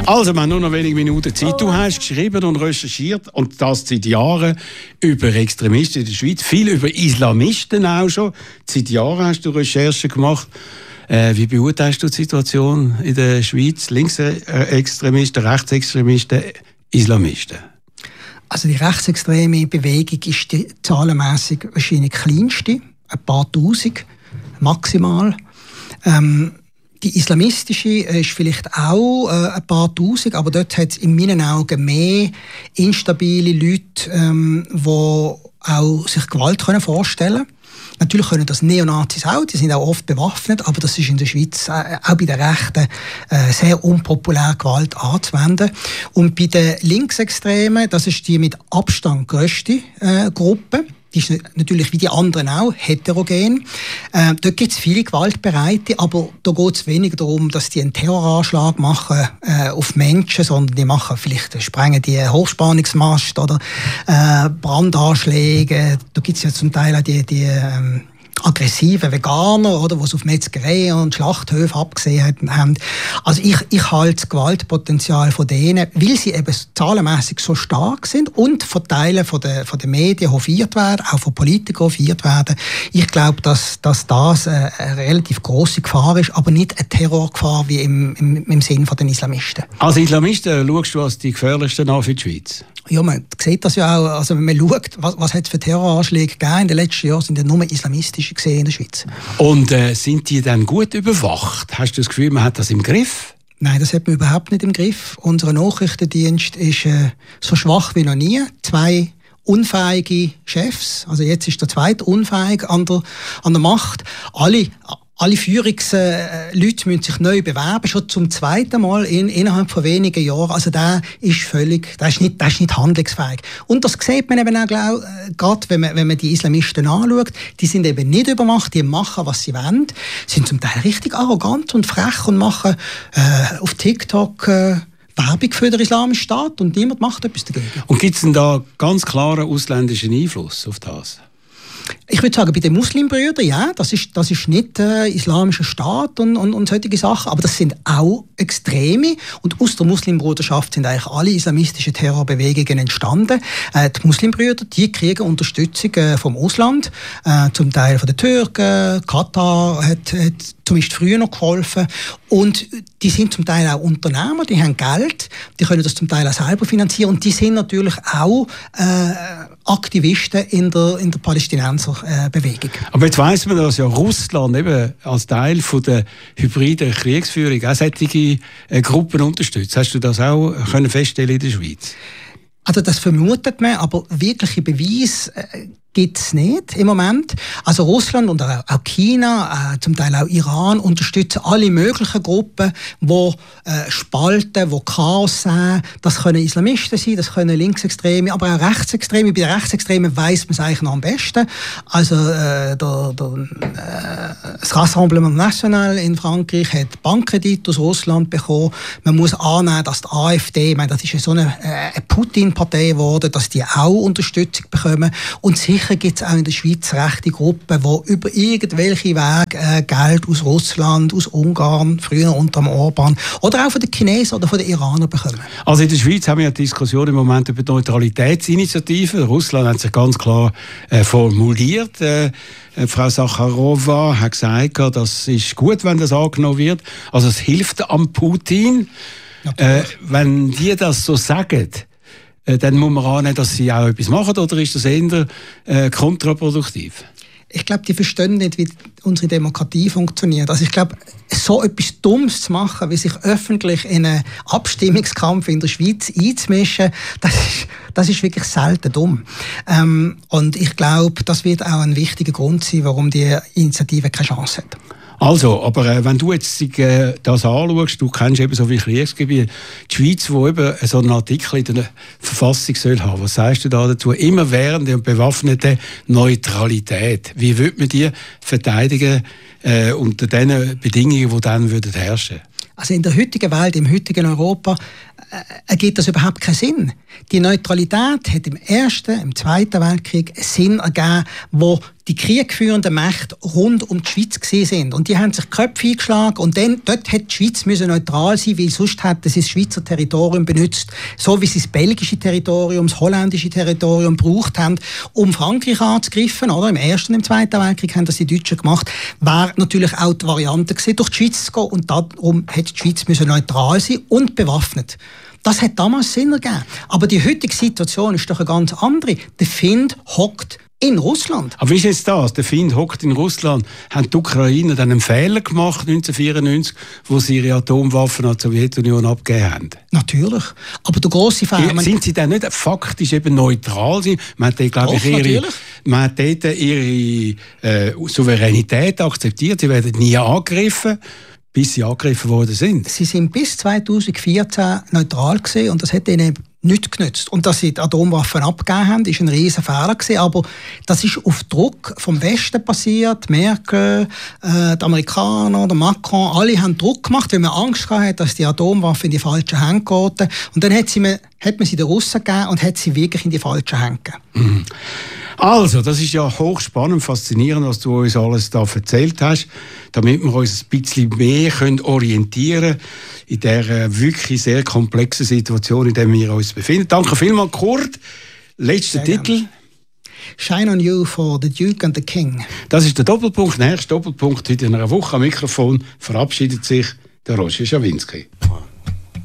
Also, wir haben nur noch wenige Minuten Zeit. Du hast geschrieben und recherchiert, und das seit Jahren, über Extremisten in der Schweiz. Viel über Islamisten auch schon. Seit Jahren hast du Recherchen gemacht. Wie beurteilst du die Situation in der Schweiz? Linksextremisten, Rechtsextremisten, Islamisten? Also die rechtsextreme Bewegung ist die zahlenmässig wahrscheinlich kleinste. Ein paar Tausend maximal. Die islamistische ist vielleicht auch ein paar Tausend, aber dort hat es in meinen Augen mehr instabile Leute, die auch sich Gewalt vorstellen können. Natürlich können das Neonazis auch, die sind auch oft bewaffnet, aber das ist in der Schweiz auch bei den Rechten sehr unpopulär, Gewalt anzuwenden. Und bei den Linksextremen, das ist die mit Abstand grösste Gruppe. Die ist natürlich wie die anderen auch heterogen. Dort gibt es viele Gewaltbereite, aber da geht es weniger darum, dass die einen Terroranschlag machen auf Menschen, sondern die machen vielleicht, sprengen die Hochspannungsmast oder Brandanschläge. Da gibt es ja zum Teil auch die aggressiven Veganer, oder, die es auf Metzgerei und Schlachthöfe abgesehen haben. Also ich halte das Gewaltpotenzial von denen, weil sie eben zahlenmässig so stark sind und von Teilen von den Medien hofiert werden, auch von Politikern hofiert werden. Ich glaube, dass das eine relativ grosse Gefahr ist, aber nicht eine Terrorgefahr wie im Sinn von den Islamisten. Als Islamisten schaust du als die gefährlichsten an für die Schweiz? Ja, man sieht das ja auch. Also wenn man schaut, was hat es für Terroranschläge gegeben in den letzten Jahren, sind ja nur islamistische gesehen in der Schweiz. Und sind die dann gut überwacht? Hast du das Gefühl, man hat das im Griff? Nein, das hat man überhaupt nicht im Griff. Unser Nachrichtendienst ist so schwach wie noch nie. 2 unfähige Chefs, also jetzt ist der zweite unfähig an der Macht. Alle Führungsleute müssen sich neu bewerben, schon zum zweiten Mal innerhalb von wenigen Jahren. Also der ist nicht handlungsfähig. Und das sieht man eben auch, gerade wenn man die Islamisten anschaut. Die sind eben nicht überwacht, die machen, was sie wollen. Sind zum Teil richtig arrogant und frech und machen auf TikTok Werbung für den Islamischen Staat und niemand macht etwas dagegen. Und gibt es denn da ganz klaren ausländischen Einfluss auf das? Ich würde sagen, bei den Muslimbrüdern, ja, das ist nicht islamischer Staat und solche Sachen, aber das sind auch Extreme. Und aus der Muslimbruderschaft sind eigentlich alle islamistischen Terrorbewegungen entstanden. Die Muslimbrüder, die kriegen Unterstützung vom Ausland, zum Teil von den Türken. Katar hat zumindest früher noch geholfen. Und die sind zum Teil auch Unternehmer, die haben Geld, die können das zum Teil auch selber finanzieren. Und die sind natürlich auch Aktivisten in der Palästinenserbewegung. Aber jetzt weiss man, dass ja Russland eben als Teil von der hybriden Kriegsführung auch solche Gruppen unterstützt. Hast du das auch können feststellen in der Schweiz? Also das vermutet man, aber wirkliche Beweise gibt es nicht im Moment. Also Russland und auch China, zum Teil auch Iran, unterstützen alle möglichen Gruppen, die spalten, die Chaos sehen. Das können Islamisten sein, das können Linksextreme, aber auch Rechtsextreme. Bei den Rechtsextremen weiss man es eigentlich noch am besten. Also das Rassemblement National in Frankreich hat Bankkredit aus Russland bekommen. Man muss annehmen, dass die AfD, ich meine, das ist ja so eine Putin-Partei geworden, dass die auch Unterstützung bekommen. Und sicher gibt es auch in der Schweiz rechte Gruppen, die über irgendwelche Wege Geld aus Russland, aus Ungarn, früher unter dem Orban, oder auch von den Chinesen oder von den Iranern bekommen. Also in der Schweiz haben wir ja Diskussion im Moment über die Neutralitätsinitiative. Russland hat sich ganz klar formuliert. Frau Sacharowa hat gesagt, das ist gut, wenn das angenommen wird. Also es hilft am Putin. Wenn die das so sagen, dann muss man annehmen, dass sie auch etwas machen, oder ist das eher kontraproduktiv? Ich glaube, die verstehen nicht, wie unsere Demokratie funktioniert. Also ich glaube, so etwas Dummes zu machen, wie sich öffentlich in einen Abstimmungskampf in der Schweiz einzumischen, das ist wirklich selten dumm. Und ich glaube, das wird auch ein wichtiger Grund sein, warum die Initiative keine Chance hat. Also, aber wenn du jetzt das anschaust, du kennst eben so viele Kriegsgebiete, die Schweiz, die eben so einen Artikel in der Verfassung soll haben, was sagst du da dazu? Immerwährende und bewaffnete Neutralität. Wie würde man die verteidigen unter den Bedingungen, die dann herrschen würden? Also in der heutigen Welt, im heutigen Europa, ergibt das überhaupt keinen Sinn. Die Neutralität hat im Ersten, im Zweiten Weltkrieg einen Sinn ergeben, wo die kriegführenden Mächte rund um die Schweiz gesehen sind. Und die haben sich die Köpfe eingeschlagen und dann, dort hätte die Schweiz müssen neutral sein, weil sonst hätten sie das Schweizer Territorium benutzt, so wie sie das belgische Territorium, das holländische Territorium gebraucht haben, um Frankreich anzugreifen. Oder? Im Ersten und im Zweiten Weltkrieg haben das die Deutschen gemacht. Wäre natürlich auch die Variante gewesen, durch die Schweiz zu gehen. Und darum hätte die Schweiz müssen neutral sein und bewaffnet. Das hat damals Sinn ergeben. Aber die heutige Situation ist doch eine ganz andere. Der Find hockt in Russland. Aber wie ist jetzt das? Der Find hockt in Russland. Haben die Ukrainer dann einen Fehler gemacht 1994, wo sie ihre Atomwaffen an die Sowjetunion abgegeben haben? Natürlich. Aber der grosse Fehler... Sind sie dann nicht faktisch eben neutral? Man hat, glaube ich, ihre Souveränität akzeptiert. Sie werden nie angegriffen, bis sie angegriffen worden sind. Sie sind bis 2014 neutral gewesen und das hat ihnen nichts genützt. Und dass sie die Atomwaffen abgegeben haben, ist ein riesen Fehler gewesen. Aber das ist auf Druck vom Westen passiert. Merkel, die Amerikaner, der Macron, alle haben Druck gemacht, weil man Angst hatte, dass die Atomwaffen in die falschen Hände gehen. Und dann hat man sie den Russen gegeben und hat sie wirklich in die falschen Hände gegeben. Mhm. Also, das ist ja hochspannend, faszinierend, was du uns alles da erzählt hast, damit wir uns ein bisschen mehr orientieren können in dieser wirklich sehr komplexen Situation, in der wir uns befinden. Danke vielmals, Kurt. Letzter Titel. Shine on You for the Duke and the King. Das ist der Doppelpunkt. Nächster Doppelpunkt heute in einer Woche. Am Mikrofon verabschiedet sich der Roger Schawinski.